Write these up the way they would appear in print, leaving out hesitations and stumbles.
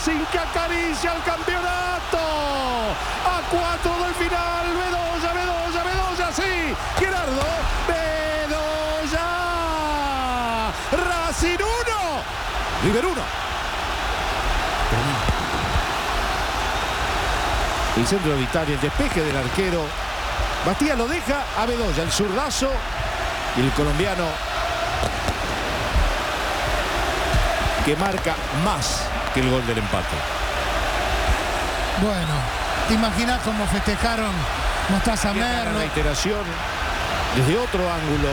Racing que acaricia el campeonato. A 4 del final. Bedoya, sí. Gerardo Bedoya. Racing 1. River 1. El centro de Vitali, el despeje del arquero. Bastía lo deja a Bedoya, el zurdazo. Y el colombiano que marca más que el gol del empate. Bueno, ¿te imaginas cómo festejaron Mostaza Merlo? Reiteración desde otro ángulo.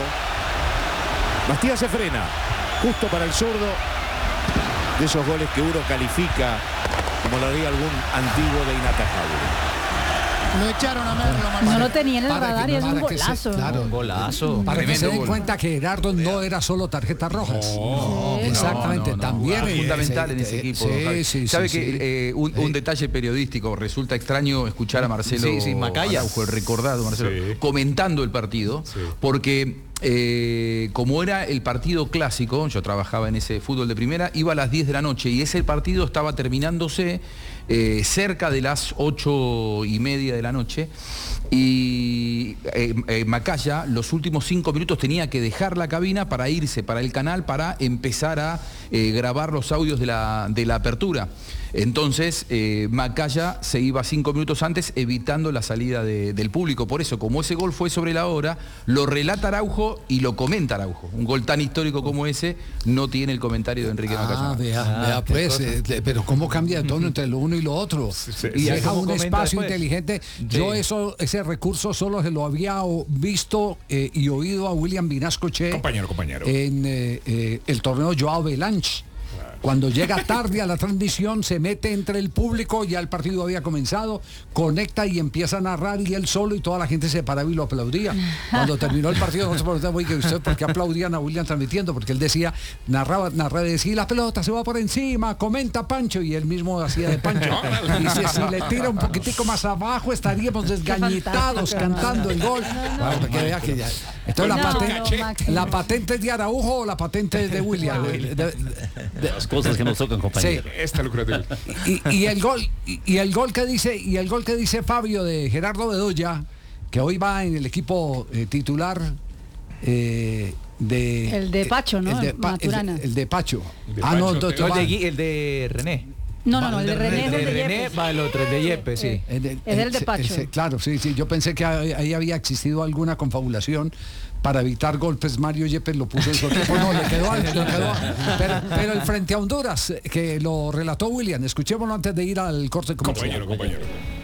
Bastía se frena, justo para el zurdo. De esos goles que uno califica, como lo haría algún antiguo, de inatajable. Lo echaron a Merlo, Marcelo. No lo tenía en el radar y es un golazo. Claro, un golazo. Para que se den gol. cuenta que Gerardo no era solo tarjetas rojas. No, exactamente, también es fundamental en ese equipo. ¿Sabe que un detalle periodístico? Resulta extraño escuchar a Marcelo Macaya, Araujo, el recordado Marcelo, comentando el partido, porque como era el partido clásico, yo trabajaba en ese fútbol de primera, iba a las 10 de la noche y ese partido estaba terminándose cerca de las 8:30 de la noche, y Macaya los últimos 5 minutos tenía que dejar la cabina para irse para el canal para empezar a grabar los audios de la apertura. Entonces Macaya se iba 5 minutos antes, evitando la salida del público. Por eso, como ese gol fue sobre la hora, lo relata Araujo y lo comenta Araujo. Un gol tan histórico como ese no tiene el comentario de Enrique Macaya. Vea pues, pero cómo cambia de tono entre lo uno y lo otro. Y deja un espacio inteligente. Yo ese recurso solo se lo había visto y oído a William Vinasco Che, compañero. en el torneo Joao Belange. Cuando llega tarde a la transmisión, se mete entre el público, ya el partido había comenzado, conecta y empieza a narrar, y él solo, y toda la gente se paraba y lo aplaudía. Cuando terminó el partido, no se preguntaba, oye, ¿usted por qué aplaudían a William transmitiendo? Porque él decía, narraba, decía, la pelota se va por encima, comenta Pancho, y él mismo hacía de Pancho. Y dice, si le tira un poquitico más abajo, estaríamos desgañitados cantando el gol. Bueno, que vea que ya. Entonces la patente es de Araujo o la patente es de William. Las cosas que nos tocan, compañero. Sí, esta lucrativa. Y el gol que dice Fabio de Gerardo Bedoya, que hoy va en el equipo titular el de Pacho, ¿no? Maturana. El de Pacho. El de René. No, el de René es el de René Yepes. va el otro, el de Yepes, sí. Es el de Pacho. Claro, sí. Yo pensé que ahí había existido alguna confabulación para evitar golpes. Mario Yepes lo puso en su equipo. No, le quedó alto. Pero el frente a Honduras, que lo relató William. Escuchémoslo antes de ir al corte comercial. Compañero.